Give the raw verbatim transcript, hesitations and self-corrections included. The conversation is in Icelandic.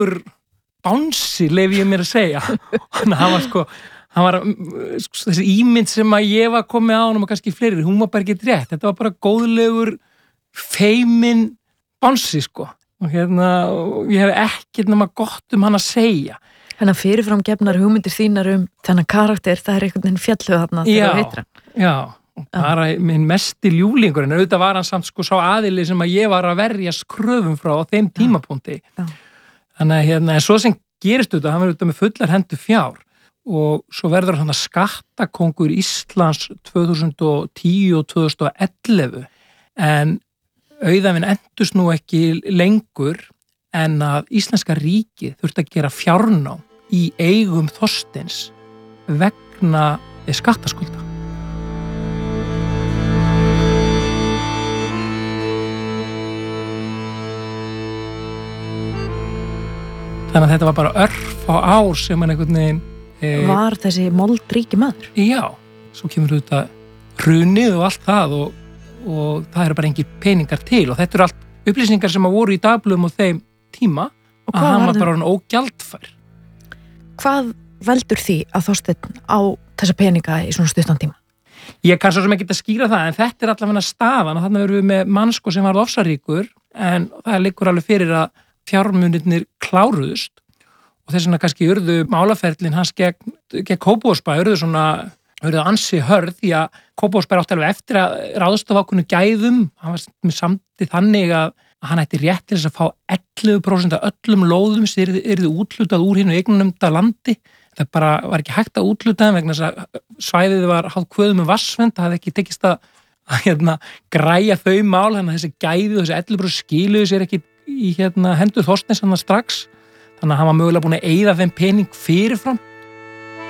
góðlegur bánsi, leyfi ég mér að segja. Þannig að hann var sko, hann var sko, þessi ímynd sem að ég var komið á honum og kannski fleiri, hún var bara ekki rétt. Þetta var bara góðlegur, feimin bánsi sko. Og hérna, og ég hef ekkert nema gott um hann að segja. Þannig að fyrirfram gefnar hugmyndir þínar um þennan karakter, það er einhvern veginn fjallu þarna þegar þú heitir hann. Já, bara minn mesti ljúlingur, en auðvitað var hann samt sko sá aðili sem að ég var að verja skröfum frá á þeim tímapunkti. Já. Þannig að hérna, en svo sem gerist auðvitað, hann verður auðvitað með fullar hendur fjár og svo verður hann að skattakóngur Íslands tvö þúsund og tíu og tvö þúsund og ellefu, en auðvitað endust nú ekki lengur en að íslenska ríkið þurfti að gera fjárnám í eigum Þorsteins vegna skattaskulda. Þannig að þetta var bara örf á ár sem hann einhvern veginn... E, var þessi moldríki maður? Já, svo kemur þetta hrunið og allt það og, og það eru bara engin peningar til og þetta eru allt upplýsingar sem að voru í dagblöðum á þeim tíma að hann var bara ógjaldfær. Hvað veldur því að Þorsteinn á þessa peninga í svona stuttan tíma? Ég kann svo sem ekki að skýra það, en þetta er allavega stafan og þannig verðum við með mannsko sem var ofsaríkur en það liggur alveg fyrir að fjármunirnir kláruðust og þess vegna kannski urðu málaferlin hans gegn, gegn Kópavogsbæ urðu svona, urðu ansi hörð því að Kópavogsbæ átti alveg eftir að ráðstofa ákveðnum gæðum, hann var með samtið þannig að hann ætti rétt til þess að fá ellefu prósent af öllum lóðum sem yrði, yrði útlutað úr hinu eignumda landi. Það bara var ekki hægt að útluta vegna þess að svæðið var hálf kvöðum með vassvend, það hefði ekki tekist að, að hérna, græja þau mál, þannig að þessi gæði og þessi ellefu prósent skiluðu sér ekki í hérna, hendur Þorsteins hann strax, þannig að hann var mögulega búin að eyða þeim pening fyrirfram